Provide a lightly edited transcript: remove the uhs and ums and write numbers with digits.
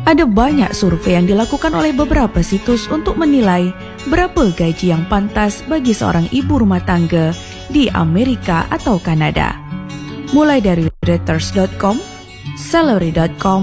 Ada banyak survei yang dilakukan oleh beberapa situs untuk menilai berapa gaji yang pantas bagi seorang ibu rumah tangga di Amerika atau Kanada. Mulai dari Reuters.com, Salary.com,